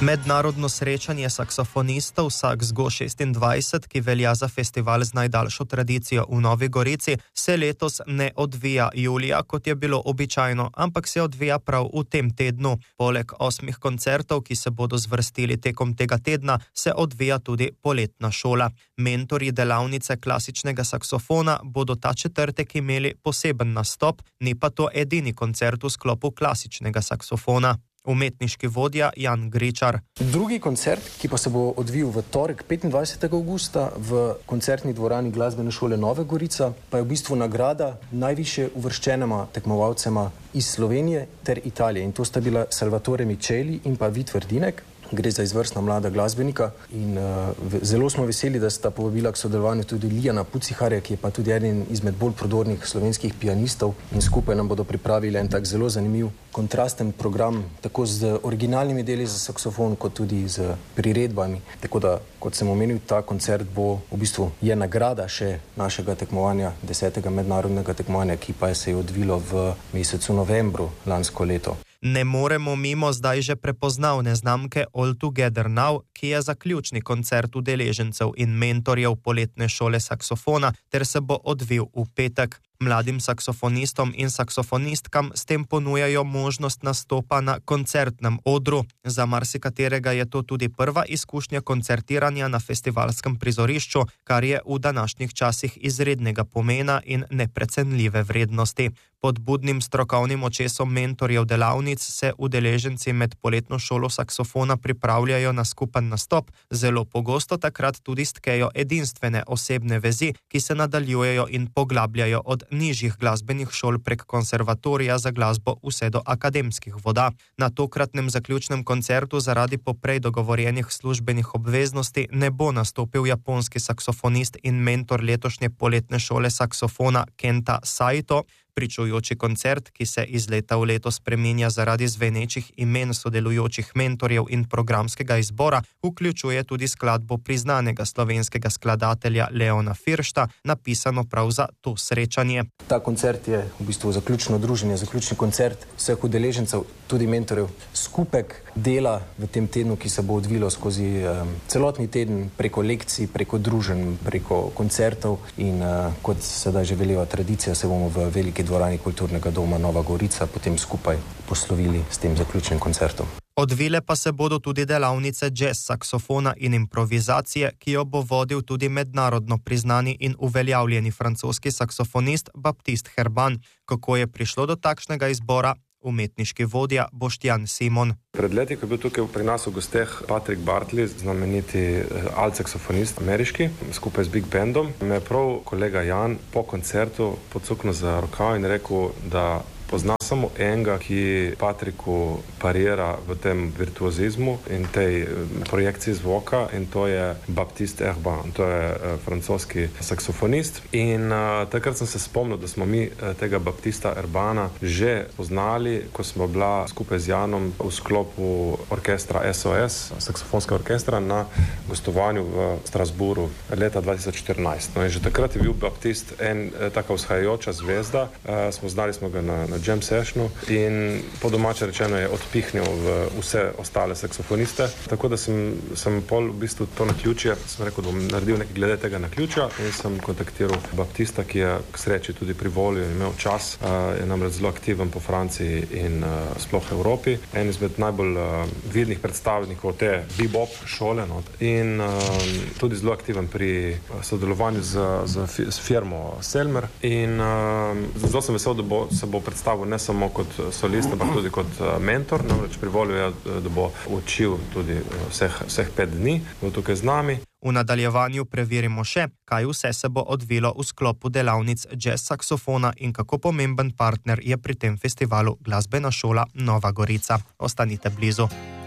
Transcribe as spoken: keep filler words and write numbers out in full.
Mednarodno srečanje saksofonistov Saxgo šestindvajset, ki velja za festival z najdaljšo tradicijo v Novi Gorici, se letos ne odvija julija, kot je bilo običajno, ampak se odvija prav v tem tednu. Poleg osmih koncertov, ki se bodo zvrstili tekom tega tedna, se odvija tudi poletna šola. Mentorji delavnice klasičnega saksofona bodo ta četrtek imeli poseben nastop, ni pa to edini koncert v sklopu klasičnega saksofona. Umetniški vodja Jan Gričar. Drugi koncert, ki pa se bo odvil v torek petindvajsetega avgusta v koncertni dvorani Glasbene šole Nova Gorica, pa je v bistvu nagrada najvišje uvrščenima tekmovalcema iz Slovenije ter Italije. In to sta bila Salvatore Micheli in pa Vid Verdinek. Gre za izvrstna mlada glasbenika in uh, zelo smo veseli, da sta povabila k sodelovanju tudi Lijana Puciharja, ki je pa tudi eden izmed bolj prodornih slovenskih pianistov, in skupaj nam bodo pripravili en tak zelo zanimiv, kontrasten program, tako z originalnimi deli za saksofon, kot tudi z priredbami. Tako da, kot sem omenil, ta koncert bo v bistvu je nagrada še našega tekmovanja, desetega mednarodnega tekmovanja, ki pa se je odvilo v mesecu novembru lansko leto. Ne moremo mimo zdaj že prepoznavne znamke All Together Now, ki je zaključni koncert udeležencev in mentorjev poletne šole saksofona ter se bo odvil v petek. Mladim saksofonistom in saksofonistkam s tem ponujajo možnost nastopa na koncertnem odru. Za marsikaterega je to tudi prva izkušnja koncertiranja na festivalskem prizorišču, kar je v današnjih časih izrednega pomena in neprecenljive vrednosti. Pod budnim strokovnim očesom mentorjev delavnic se udeleženci med poletno šolo saksofona pripravljajo na skupen nastop, zelo pogosto takrat tudi stkejo edinstvene osebne vezi, ki se nadaljujejo in poglabljajo od nižjih glasbenih šol prek konservatorija za glasbo vse do akademskih voda. Na tokratnem zaključnem koncertu zaradi poprej dogovorjenih službenih obveznosti ne bo nastopil japonski saksofonist in mentor letošnje poletne šole saksofona Kenta Saito. Pričujoči koncert, ki se iz leta v leto spreminja zaradi zvenečih imen sodelujočih mentorjev in programskega izbora, vključuje tudi skladbo priznanega slovenskega skladatelja Leona Firšta, napisano prav za to srečanje. Ta koncert je v bistvu zaključno druženje, zaključni koncert vseh udeležencev, tudi mentorjev, skupek dela v tem tednu, ki se bo odvilo skozi um, celotni teden preko lekcij, preko druženj, preko koncertov in uh, kot sedaj že veleva tradicija, se bomo v veliki dvorani Kulturnega doma Nova Gorica potem skupaj poslovili s tem zaključnim koncertom. Odvile pa se bodo tudi delavnice jazz saksofona in improvizacije, ki jo bo vodil tudi mednarodno priznani in uveljavljeni francoski saksofonist Baptiste Herban. Kako je prišlo do takšnega izbora? Umetniški vodja Boštjan Simon. Pred leti, ko je bil tukaj pri nas v gosteh Patrick Bartley, znameniti alt-saksofonist ameriški, skupaj z Big Bandom, me je prav kolega Jan po koncertu pocuknil za rokav in rekel, da pozna samo enega, ki Patricku parira v tem virtuozizmu in tej projekciji zvoka, in to je Baptiste Herban, to je uh, francoski saksofonist. In uh, takrat sem se spomnil, da smo mi uh, tega Baptista Herbana že poznali, ko smo bila skupaj z Janom v sklopu orkestra S O S, saksofonskega orkestra, na gostovanju v Strasburu leta dva tisoč štirinajst. No in že takrat je bil Baptist en uh, taka vzhajajoča zvezda, uh, smo znali smo ga na, na jam sessionu in po domače rečeno je odpihnil v vse ostale saksofoniste. Tako da sem, sem pol v bistvu to naključje, sem rekel, da bom naredil nekaj glede tega naključja in sem kontaktiral Baptista, ki je k sreči tudi privolil in imel čas, uh, je namreč zelo aktiven po Franciji in uh, sploh Evropi. En izmed najbolj uh, vidnih predstavnikov te bebop šole, no, in uh, tudi zelo aktiven pri sodelovanju z, z, z firmo Selmer. In uh, zelo sem vesel, da bo, se bo predstavil ne samo kot solist, ampak tudi kot mentor, namreč privolil je, da bo učil tudi vseh, vseh pet dni, bo tukaj z nami. V nadaljevanju preverimo še, kaj vse se bo odvilo v sklopu delavnic jazz saksofona in kako pomemben partner je pri tem festivalu Glasbena šola Nova Gorica. Ostanite blizu.